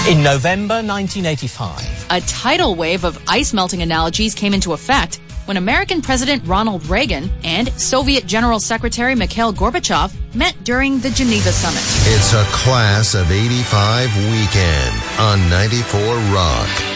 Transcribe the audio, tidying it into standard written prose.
In November 1985, a tidal wave of ice melting analogies came into effect when American President Ronald Reagan and Soviet General Secretary Mikhail Gorbachev met during the Geneva Summit. It's a Class of 85 weekend on 94 Rock.